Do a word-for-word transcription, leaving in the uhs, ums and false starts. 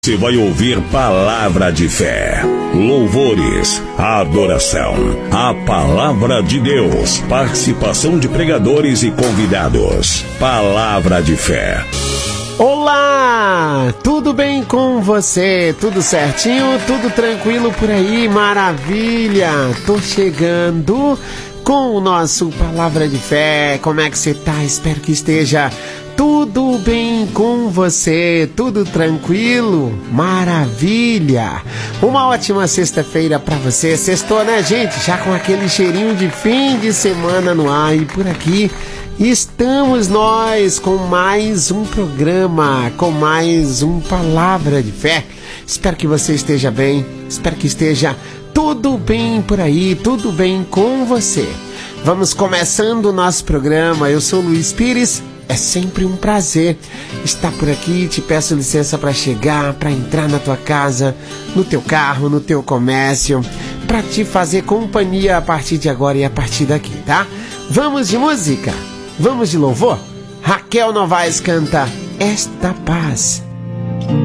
Você vai ouvir palavra de fé, louvores, adoração, a palavra de Deus, participação de pregadores e convidados. Palavra de fé. Olá, tudo bem com você? Tudo certinho? Tudo tranquilo por aí? Maravilha! Tô chegando com o nosso Palavra de Fé. Como é que você tá? Espero que esteja tudo bem com você, tudo tranquilo, maravilha. Uma ótima sexta-feira pra você. Sextou, né, gente? Já com aquele cheirinho de fim de semana no ar. E por aqui estamos nós com mais um programa, com mais um Palavra de Fé. Espero que você esteja bem, espero que esteja tudo bem por aí, tudo bem com você. Vamos começando o nosso programa. Eu sou Luiz Pires. É sempre um prazer estar por aqui. Te peço licença para chegar, para entrar na tua casa, no teu carro, no teu comércio, para te fazer companhia a partir de agora e a partir daqui, tá? Vamos de música? Vamos de louvor? Raquel Novaes canta Esta Paz.